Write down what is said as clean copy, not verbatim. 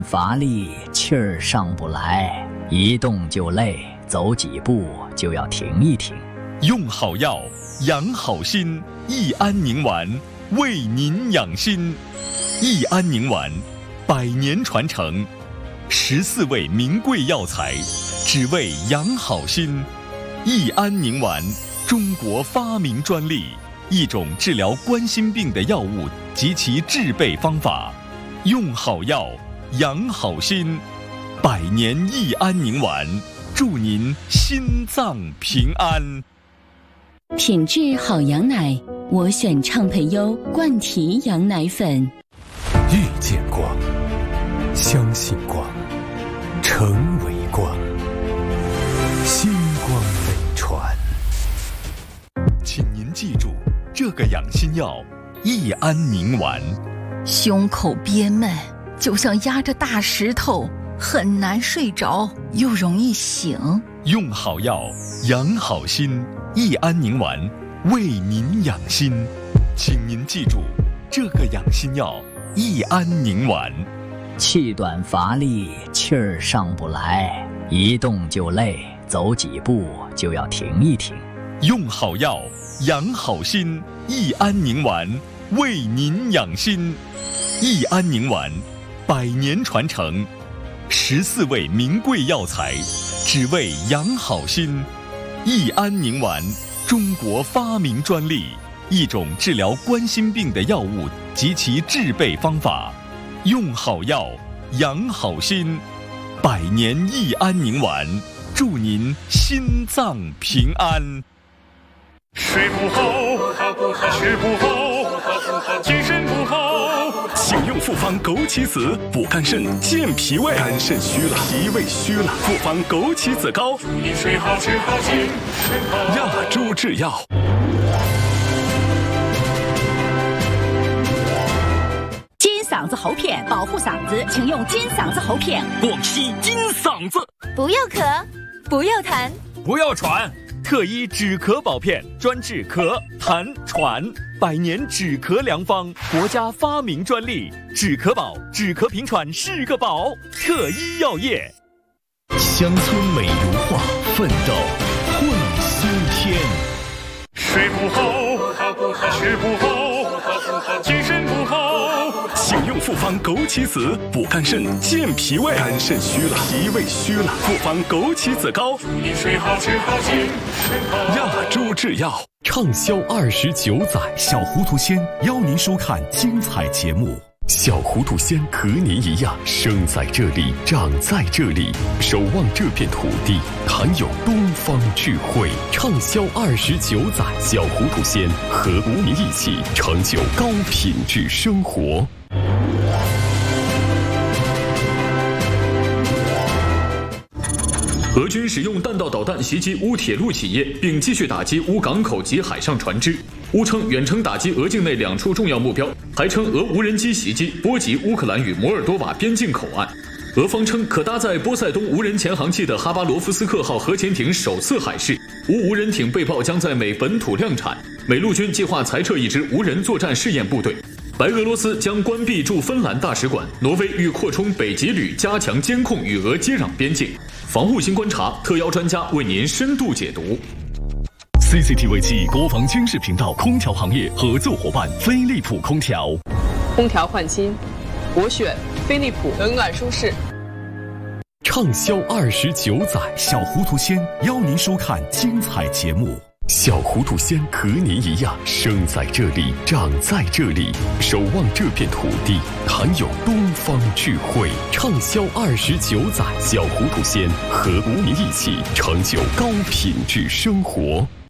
乏力，气儿上不来，一动就累，走几步就要停一停。 用好药，养好心，益安宁丸为您养心。益安宁丸，100年传承，14味名贵药材，只为养好心。益安宁丸，中国发明专利，一种治疗冠心病的药物及其制备方法。用好药，养好心，100年益安宁丸，祝您心脏平安。 品质好羊奶，我选畅培优冠提羊奶粉。 遇见光，相信光，成为光，星光飞传。 请您记住这个养心药益安宁丸。 胸口憋闷，就像压着大石头，很难睡着，又容易醒。 用好药，养好心，益安宁丸为您养心。请您记住这个养心药益安宁丸。 气短乏力，气儿上不来，一动就累，走几步就要停一停。 用好药，养好心，益安宁丸为您养心。益安宁丸，100年传承，14味名贵药材，只为养好心。益安宁丸，中国发明专利，一种治疗冠心病的药物及其制备方法。用好药，养好心，100年益安宁丸，祝您心脏平安。 睡不好，吃不好，精神不好。 请用复方枸杞子补肝肾、健脾胃。肝肾虚了，脾胃虚了，复方枸杞子膏。 祝你睡好，吃好，精神好。 亚洲制药。 金嗓子喉片保护嗓子，请用金嗓子喉片。 广西金嗓子。 不要咳，不要痰， 不要喘。特医止咳保片，专治咳、痰、喘，100年止咳良方，国家发明专利。止咳宝，止咳平喘是个宝。特医药业。 乡村美如画，奋斗混修天。 睡不好，吃不好，精神不好。 请用复方枸杞子补肝肾、健脾胃。肝肾虚了，脾胃虚了，复方枸杞子膏。 祝你睡好，吃好，精神好。 亚洲制药。畅销29载，小糊涂仙邀您收看精彩节目。小糊涂仙和您一样，生在这里，长在这里，守望这片土地，含有东方智慧。畅销29载，小糊涂仙和您一起成就高品质生活。 俄军使用弹道导弹袭击乌铁路企业，并继续打击乌港口及海上船只。乌称远程打击俄境内2处重要目标，还称俄无人机袭击波及乌克兰与摩尔多瓦边境口岸。俄方称可搭载波塞冬无人潜航器的哈巴罗夫斯克号核潜艇首次海试，乌无人艇被曝将在美本土量产。美陆军计划裁撤一支无人作战试验部队。白俄罗斯将关闭驻芬兰大使馆，挪威欲扩充北极旅，加强监控与俄接壤边境。防护新观察，特邀专家为您深度解读。 CCTV 暨国防军事频道空调行业合作伙伴飞利浦空调。 空调换新，我选飞利浦，冷暖舒适。 畅销29载，小糊涂仙邀您收看精彩节目。小糊涂仙和您一样，生在这里，长在这里，守望这片土地，含有东方智慧。畅销29载，小糊涂仙和您一起成就高品质生活。